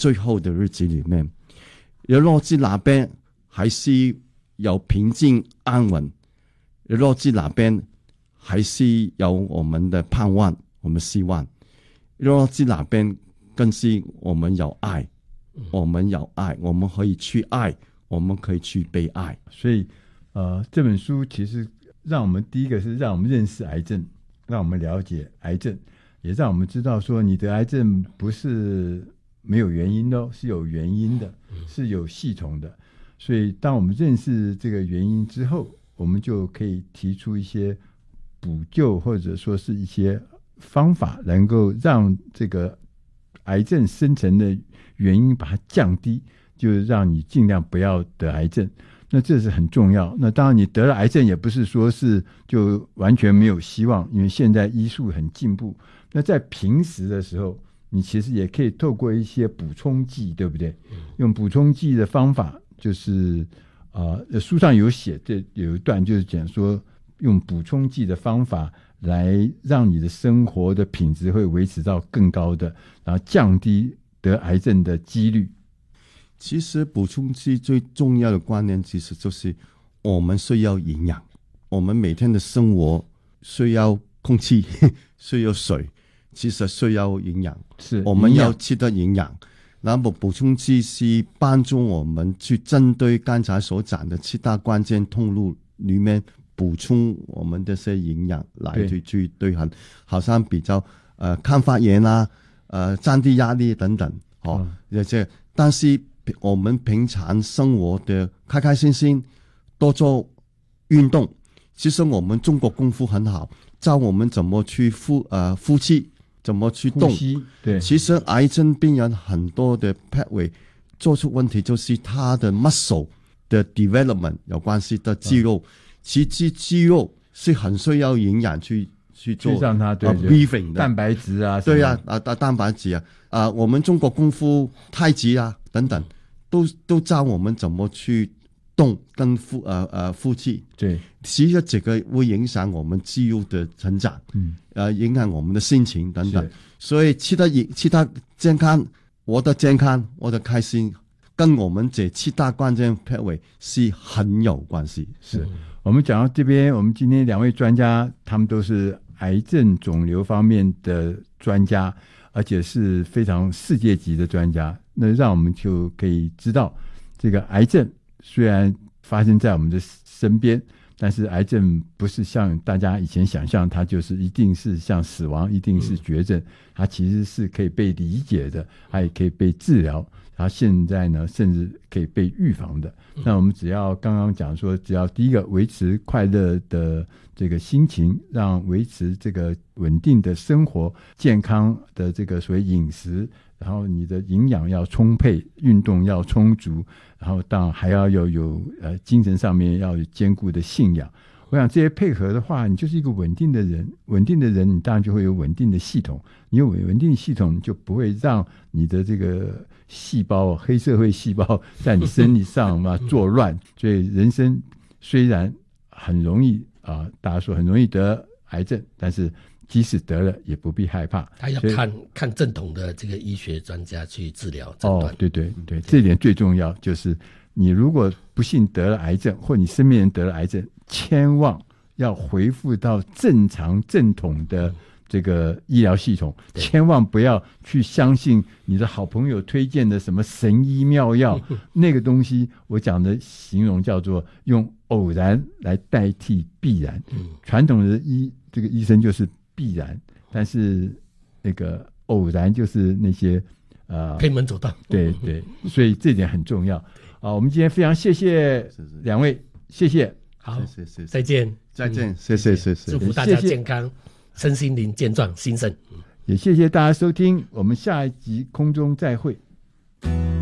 最后的日子里面，若是那边还是有平静安稳，若是那边还是有我们的盼望，我们希望，若是那边更是我们有爱，我们有爱，我们可以去爱，我们可以去被爱。 所以这本书其实让我们第一个是让我们认识癌症，让我们了解癌症，也让我们知道说你得癌症不是没有原因的，是有原因的，是有系统的。所以当我们认识这个原因之后，我们就可以提出一些补救或者说是一些方法，能够让这个癌症生成的原因把它降低，就是让你尽量不要得癌症。那这是很重要。那当然你得了癌症也不是说是就完全没有希望，因为现在医术很进步。那在平时的时候，你其实也可以透过一些补充剂，对不对？用补充剂的方法，就是书上有写，这有一段就是讲说用补充剂的方法来让你的生活的品质会维持到更高的，然后降低得癌症的几率。 其实补充剂最重要的观念其实就是我们需要营养，我们每天的生活需要空气需要水，其实需要营养， 是我们要吃的营养。然后补充剂是帮助我们去针对刚才所讲的7大关键通路里面补充我们这些营养来去对抗，好像比较抗发炎啊，降低压力等等，但是我们平常生活的开开心心，多做运动。其实我们中国功夫很好，教我们怎么去呼气，怎么去动。 对， 其实癌症病人很多的 pathway 做出问题，就是他的 muscle 的 development 有关系的肌肉，其实肌肉是很需要营养去做， 让它 breathing 的蛋白质啊， 对啊，蛋白质啊，我们中国功夫太极啊等等，都教我们怎么去动跟呼气。 对， 其实这个会影响我们肌肉的成长，影响我们的心情等等。所以吃得健康，我的健康，我的开心，跟我们这7大关键pathway是很有关系。 是我们讲到这边，我们今天2位专家，他们都是癌症肿瘤方面的专家，而且是非常世界级的专家。那让我们就可以知道，这个癌症虽然发生在我们的身边，但是癌症不是像大家以前想象，它就是一定是像死亡，一定是绝症，它其实是可以被理解的，它也可以被治疗，它现在呢甚至可以被预防的。那我们只要刚刚讲说，只要第一个维持快乐的这个心情，让维持这个稳定的生活，健康的这个所谓饮食，然后你的营养要充沛，运动要充足，然后当然还要有精神上面要有坚固的信仰。我想这些配合的话，你就是一个稳定的人。稳定的人，你当然就会有稳定的系统。你有稳定的系统，你就不会让你的这个细胞，黑社会细胞在你身体上嘛作乱。所以人生虽然很容易大家说很容易得癌症，但是即使得了也不必害怕。 他要看正统的这个医学专家去治疗诊断。 对，这一点最重要，就是你如果不幸得了癌症，或你身边人得了癌症，千万要恢复到正常正统的这个医疗系统，千万不要去相信你的好朋友推荐的什么神医妙药那个东西。我讲的形容叫做用偶然来代替必然。传统的这个医生就是必然，但是那个偶然就是那些偏门左道。 对，所以这点很重要。我们今天非常谢谢2位，谢谢。 好，再见， 谢谢， 祝福大家健康，身心灵健壮，兴盛。 也谢谢大家收听，我们下一集空中再会。